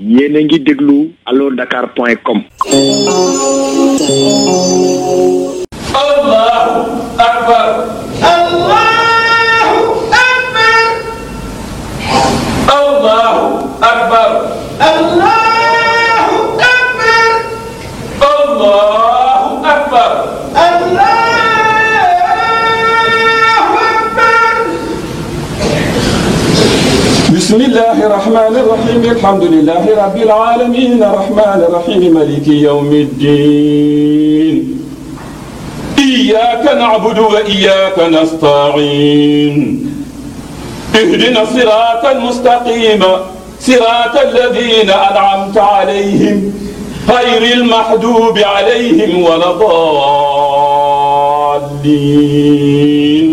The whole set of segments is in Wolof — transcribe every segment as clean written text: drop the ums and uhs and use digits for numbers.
yéen a ngi déglu allodakar.com. Allahu akbar. Allahu akbar. Allahu akbar. Allahu akbar. Allahu akbar. بسم الله الرحمن الرحيم الحمد لله رب العالمين الرحمن الرحيم مالك يوم الدين إياك نعبد وإياك نستعين اهدنا الصراط المستقيم صراط الذين أنعمت عليهم غير المحجوب عليهم ولا الضالين.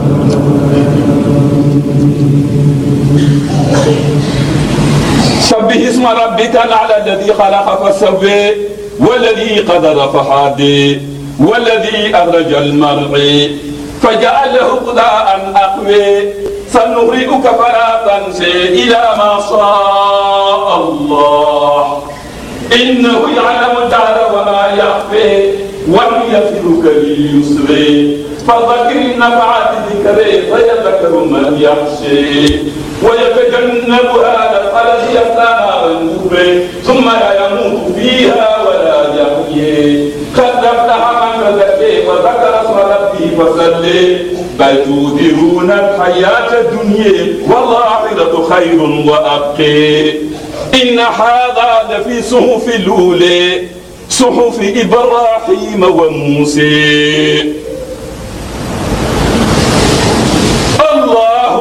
سبح اسم ربك الأعلى الذي خلق فسوى والذي قدر فهدى والذي أخرج المرعى فجعله غثاء أحوى سنقرئك فلا تنسى إلى ما شاء الله إنه يعلم الجهر وما يخفى ونيسرك لليسر فذكر نفعت ذكرى فيذكر من يخشى ويتجنبها الذي يصلى نارا الكبرى ثم لا يموت فيها ولا يحيى قد أفلح من تزكى وذكر اسم ربه فصلى بل تؤثرون الحياة الدنيا والآخرة خير وأبقى إن هذا لفي صحف الأولى صحف إبراهيم وموسى.